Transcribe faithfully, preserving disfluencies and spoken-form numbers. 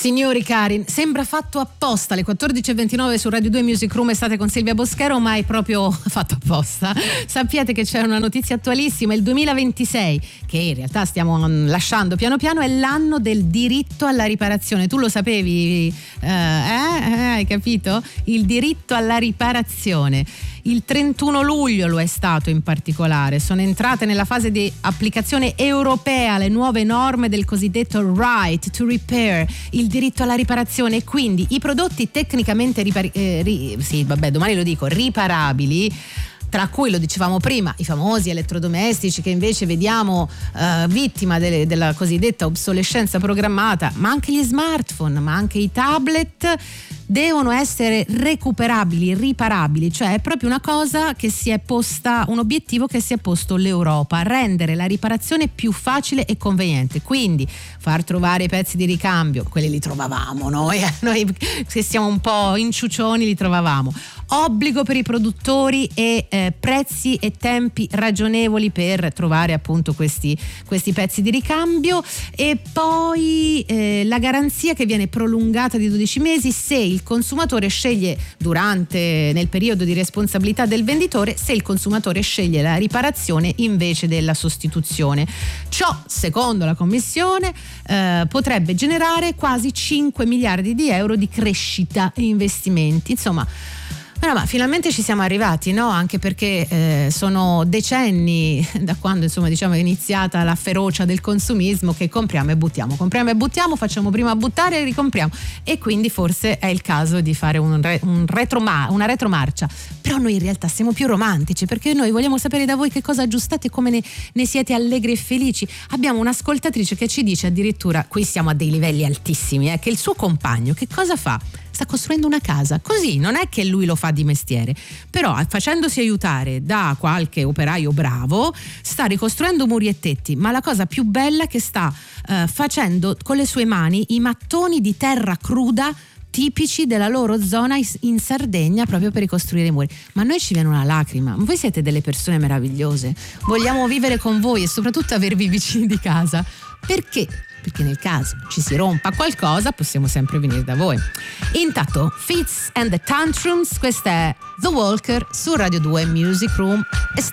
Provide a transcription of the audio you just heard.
Signori cari, sembra fatto apposta, alle quattordici e ventinove su Radio due Music Room state con Silvia Boschero, ma è proprio fatto apposta. Sappiate che c'è una notizia attualissima, il duemilaventisei, che in realtà stiamo lasciando piano piano, è l'anno del diritto alla riparazione. Tu lo sapevi? Eh, eh, hai capito? Il diritto alla riparazione. Il trentuno luglio lo è stato in particolare, sono entrate nella fase di applicazione europea le nuove norme del cosiddetto right to repair, il diritto alla riparazione, e quindi i prodotti tecnicamente ripari- eh, ri- sì, vabbè, domani lo dico, riparabili, tra cui, lo dicevamo prima, i famosi elettrodomestici che invece vediamo uh, vittima delle, della cosiddetta obsolescenza programmata, ma anche gli smartphone, ma anche i tablet, devono essere recuperabili, riparabili, cioè è proprio una cosa che si è posta, un obiettivo che si è posto l'Europa, rendere la riparazione più facile e conveniente, quindi far trovare i pezzi di ricambio, quelli li trovavamo noi, eh? Noi che siamo un po' inciucioni li trovavamo, obbligo per i produttori e eh, prezzi e tempi ragionevoli per trovare appunto questi, questi pezzi di ricambio, e poi eh, la garanzia che viene prolungata di dodici mesi se il consumatore sceglie, durante nel periodo di responsabilità del venditore, se il consumatore sceglie la riparazione invece della sostituzione. Ciò, secondo la Commissione, eh, potrebbe generare quasi cinque miliardi di euro di crescita e investimenti. Insomma, no, ma finalmente ci siamo arrivati, no? Anche perché eh, sono decenni da quando, insomma, diciamo è iniziata la ferocia del consumismo, che compriamo e buttiamo, compriamo e buttiamo, facciamo prima buttare e ricompriamo, e quindi forse è il caso di fare un, re, un retroma, una retromarcia. Però noi in realtà siamo più romantici, perché noi vogliamo sapere da voi che cosa aggiustate, come ne, ne siete allegri e felici. Abbiamo un'ascoltatrice che ci dice addirittura, qui siamo a dei livelli altissimi, eh, che il suo compagno che cosa fa? Sta costruendo una casa, così, non è che lui lo fa di mestiere, però facendosi aiutare da qualche operaio bravo sta ricostruendo muri e tetti, ma la cosa più bella è che sta eh, facendo con le sue mani i mattoni di terra cruda tipici della loro zona in Sardegna, proprio per ricostruire i muri. Ma a noi ci viene una lacrima, voi siete delle persone meravigliose, vogliamo vivere con voi e soprattutto avervi vicini di casa. Perché? Perché nel caso ci si rompa qualcosa possiamo sempre venire da voi. Intanto Fitz and the Tantrums, questa è The Walker su Radio due Music Room.